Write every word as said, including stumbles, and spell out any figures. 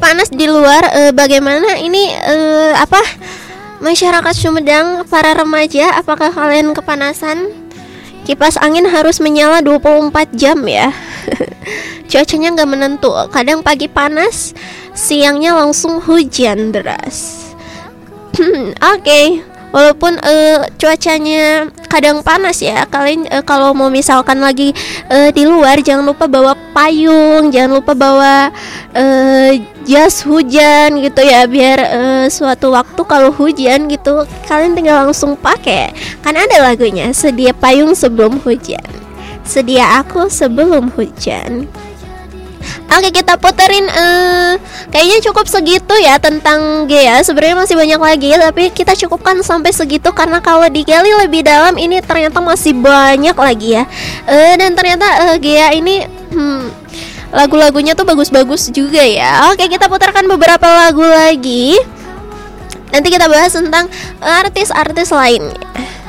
panas di luar, uh, bagaimana ini uh, apa masyarakat Sumedang, para remaja, apakah kalian kepanasan? Kipas angin harus menyala dua puluh empat jam ya. Cuacanya nggak menentu, kadang pagi panas, siangnya langsung hujan deras. Oke, okay. Walaupun uh, cuacanya kadang panas ya, kalian uh, kalau mau misalkan lagi uh, di luar, jangan lupa bawa payung, jangan lupa bawa uh, jas hujan gitu ya, biar uh, suatu waktu kalau hujan gitu kalian tinggal langsung pakai. Kan ada lagunya, sedia payung sebelum hujan, sedia aku sebelum hujan. Oke, kita puterin uh, kayaknya cukup segitu ya tentang G ya. Sebenarnya masih banyak lagi, tapi kita cukupkan sampai segitu karena kalau digali lebih dalam ini ternyata masih banyak lagi ya. Uh, dan ternyata uh, G ini hmm, lagu-lagunya tuh bagus-bagus juga ya. Oke, kita putarkan beberapa lagu lagi. Nanti kita bahas tentang artis-artis lainnya.